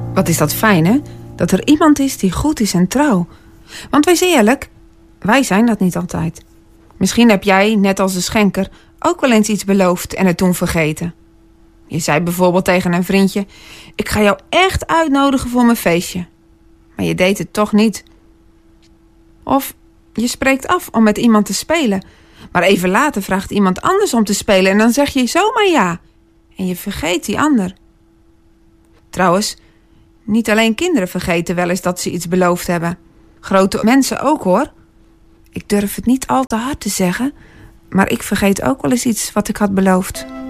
Wat is dat fijn, hè? Dat er iemand is die goed is en trouw. Want wees eerlijk, wij zijn dat niet altijd. Misschien heb jij, net als de schenker, ook wel eens iets beloofd en het toen vergeten. Je zei bijvoorbeeld tegen een vriendje: ik ga jou echt uitnodigen voor mijn feestje. Maar je deed het toch niet. Of je spreekt af om met iemand te spelen. Maar even later vraagt iemand anders om te spelen en dan zeg je zomaar ja. En je vergeet die ander. Trouwens, niet alleen kinderen vergeten wel eens dat ze iets beloofd hebben. Grote mensen ook, hoor. Ik durf het niet al te hard te zeggen, maar ik vergeet ook wel eens iets wat ik had beloofd.